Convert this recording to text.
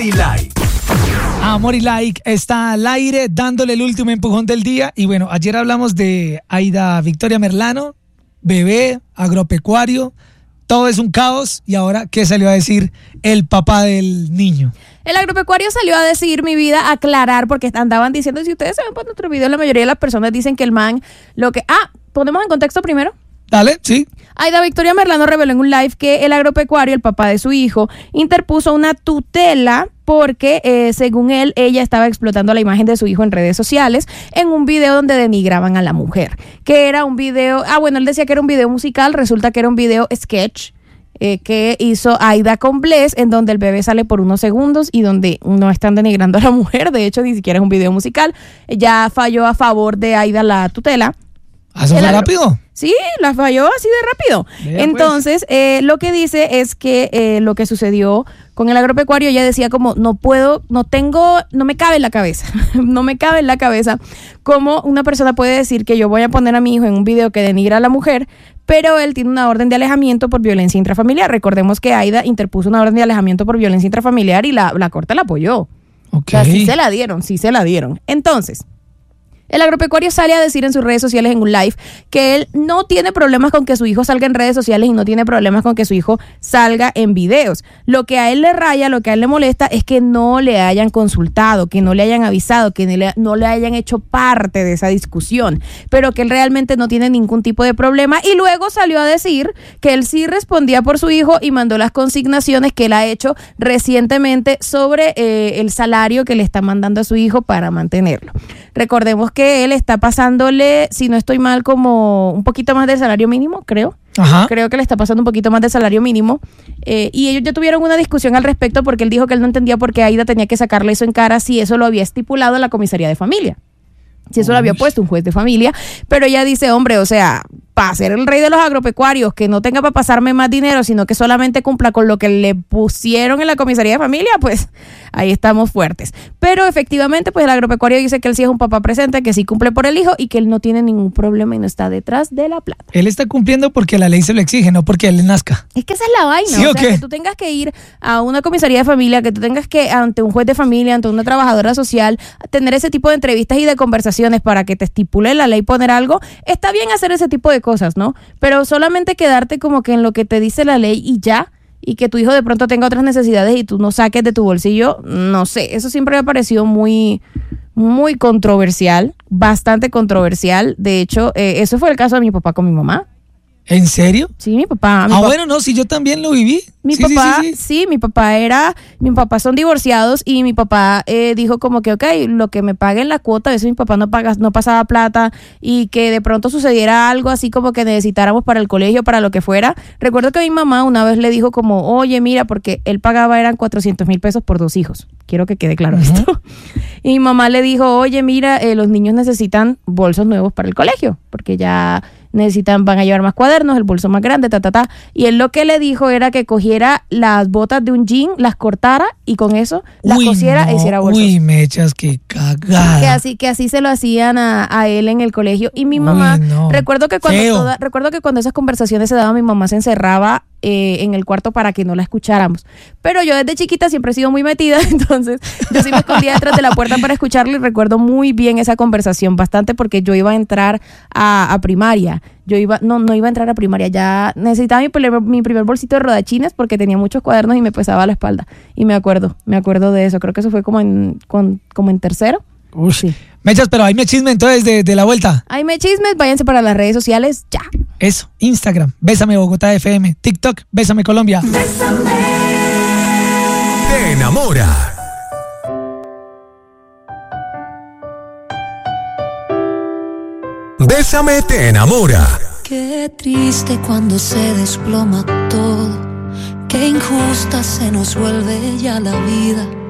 y Like. Amor y Like está al aire dándole el último empujón del día. Y bueno, ayer hablamos de Aida Victoria Merlano, bebé, agropecuario. Todo es un caos. Y ahora, ¿qué salió a decir el papá del niño? El agropecuario salió a decir, mi vida, aclarar, porque andaban diciendo, si ustedes se ven por nuestro video, la mayoría de las personas dicen que el man, ¿ponemos en contexto primero? Dale, sí. Aida Victoria Merlano reveló en un live que el agropecuario, el papá de su hijo, interpuso una tutela porque, según él, ella estaba explotando la imagen de su hijo en redes sociales en un video donde denigraban a la mujer. Que era un video, él decía que era un video musical, resulta que era un video sketch que hizo Aida con Bless, en donde el bebé sale por unos segundos y donde no están denigrando a la mujer. De hecho, ni siquiera es un video musical. Ya falló a favor de Aida la tutela. ¿Eso fue rápido? Sí, la falló así de rápido. Vea, entonces, lo que dice es que lo que sucedió con el agropecuario, ella decía como, no me cabe en la cabeza, no me cabe en la cabeza cómo una persona puede decir que yo voy a poner a mi hijo en un video que denigra a la mujer, pero él tiene una orden de alejamiento por violencia intrafamiliar. Recordemos que Aida interpuso una orden de alejamiento por violencia intrafamiliar y la corte la apoyó. Okay. O sea, sí se la dieron. Entonces, el agropecuario sale a decir en sus redes sociales en un live que él no tiene problemas con que su hijo salga en redes sociales y no tiene problemas con que su hijo salga en videos. Lo que a él le raya, lo que a él le molesta es que no le hayan consultado, que no le hayan avisado, que no le hayan hecho parte de esa discusión, pero que él realmente no tiene ningún tipo de problema. Y luego salió a decir que él sí respondía por su hijo y mandó las consignaciones que él ha hecho recientemente sobre el salario que le está mandando a su hijo para mantenerlo. Recordemos que él está pasándole, si no estoy mal, como un poquito más del salario mínimo, creo. Ajá. Creo que le está pasando un poquito más del salario mínimo. Y ellos ya tuvieron una discusión al respecto porque él dijo que él no entendía por qué Aida tenía que sacarle eso en cara si eso lo había estipulado la comisaría de familia. Si eso lo había puesto un juez de familia. Pero ella dice, hombre, o sea, para ser el rey de los agropecuarios, que no tenga para pasarme más dinero, sino que solamente cumpla con lo que le pusieron en la comisaría de familia, pues ahí estamos fuertes. Pero efectivamente, pues el agropecuario dice que él sí es un papá presente, que sí cumple por el hijo y que él no tiene ningún problema y no está detrás de la plata. Él está cumpliendo porque la ley se lo exige, no porque él le nazca. Es que esa es la vaina. ¿Sí, o o sea, qué? que tú tengas que ir a una comisaría de familia, que tú tengas que, ante un juez de familia, ante una trabajadora social, tener ese tipo de entrevistas y de conversaciones para que te estipule la ley poner algo. Está bien hacer ese tipo de cosas, ¿no? Pero solamente quedarte como que en lo que te dice la ley y ya, y que tu hijo de pronto tenga otras necesidades y tú no saques de tu bolsillo, no sé, eso siempre me ha parecido muy, muy controversial, bastante controversial. De hecho, eso fue el caso de mi papá con mi mamá. ¿En serio? Sí, mi papá. Bueno, no, sí, yo también lo viví. Mi papá son divorciados y mi papá dijo como que, ok, lo que me paguen la cuota, a veces mi papá no pasaba plata y que de pronto sucediera algo así como que necesitáramos para el colegio, para lo que fuera. Recuerdo que mi mamá una vez le dijo como, oye, mira, porque él pagaba eran 400,000 pesos por 2 hijos. Quiero que quede claro esto. Y mi mamá le dijo, oye, mira, los niños necesitan bolsos nuevos para el colegio, porque ya van a llevar más cuadernos, el bolso más grande, y él lo que le dijo era que cogiera las botas de un jean, las cortara y con eso las cosiera e hiciera bolsos. Uy, mechas, qué cagada. Que así se lo hacían a él en el colegio. Y mi mamá, recuerdo que cuando esas conversaciones se daban, mi mamá se encerraba en el cuarto para que no la escucháramos. Pero yo desde chiquita siempre he sido muy metida, entonces yo sí me escondía detrás de la puerta para escucharla y recuerdo muy bien esa conversación, bastante, porque yo iba a entrar a primaria. No iba a entrar a primaria, ya necesitaba mi primer bolsito de rodachines porque tenía muchos cuadernos y me pesaba la espalda. Y me acuerdo de eso, creo que eso fue como en tercero. Uy, sí. Mechas, pero ahí me chisme entonces de la vuelta. Ahí me chismes, váyanse para las redes sociales ya. Eso, Instagram, Bésame Bogotá FM, TikTok, Bésame Colombia. Bésame. Te enamora. Bésame te enamora. Qué triste cuando se desploma todo, qué injusta se nos vuelve ya la vida.